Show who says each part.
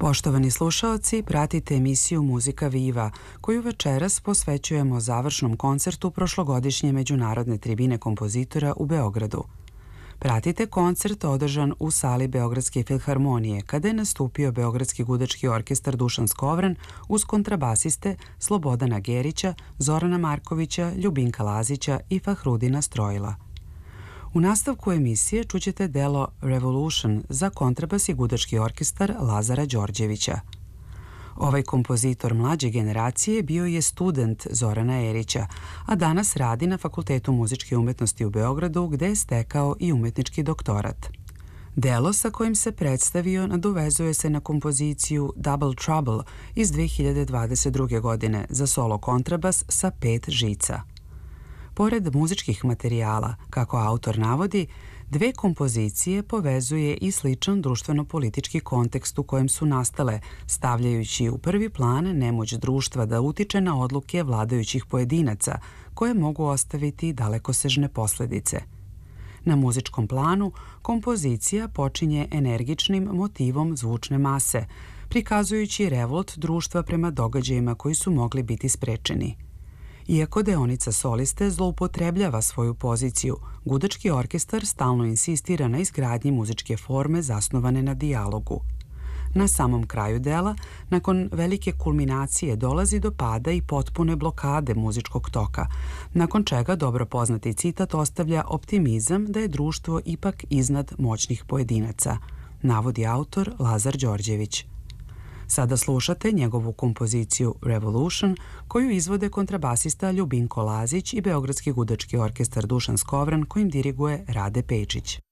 Speaker 1: Poštovani slušaoci, pratite emisiju Muzika Viva, koju večeras posvećujemo završnom koncertu prošlogodišnje Međunarodne tribine kompozitora u Beogradu. Pratite koncert održan u sali Beogradske filharmonije, kada je nastupio Beogradski gudački orkestar Dušan Skovran uz kontrabasiste Slobodana Gerića, Zorana Markovića, Ljubinka Lazića i Fahrudina Strojila. U nastavku emisije čućete delo Revolution za kontrabas i gudački orkestar Lazara Đorđevića. Ovaj kompozitor mlađe generacije bio je student Zorana Erića, a danas radi na Fakultetu muzičke umetnosti u Beogradu, gde je stekao i umetnički doktorat. Delo sa kojim se predstavio nadovezuje se na kompoziciju Double Trouble iz 2022. godine za solo kontrabas sa 5 žica. Pored muzičkih materijala, kako autor navodi, dve kompozicije povezuje i sličan društveno-politički kontekst u kojem su nastale, stavljajući u prvi plan nemoć društva da utiče na odluke vladajućih pojedinaca, koje mogu ostaviti dalekosežne posledice. Na muzičkom planu kompozicija počinje energičnim motivom zvučne mase, prikazujući revolt društva prema događajima koji su mogli biti sprečeni. Iako deonica soliste zloupotrebljava svoju poziciju, gudački orkestar stalno insistira na izgradnji muzičke forme zasnovane na dijalogu. Na samom kraju dela, nakon velike kulminacije, dolazi do pada i potpune blokade muzičkog toka, nakon čega dobro poznati citat ostavlja optimizam da je društvo ipak iznad moćnih pojedinaca, navodi autor Lazar Đorđević. Sada slušate njegovu kompoziciju Revolution, koju izvode kontrabasista Ljubinko Lazić i Beogradski gudački orkestar Dušan Skovran, kojim diriguje Rade Pejčić.